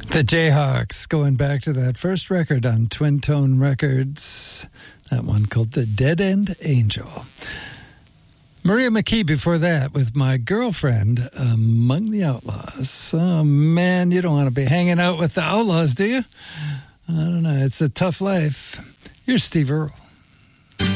The Jayhawks, going back to that first record on Twin Tone Records, that one called The Dead End Angel. Maria McKee before that with My Girlfriend Among the Outlaws. Oh, man, you don't want to be hanging out with the outlaws, do you? I don't know. It's a tough life. Here's Steve Earle.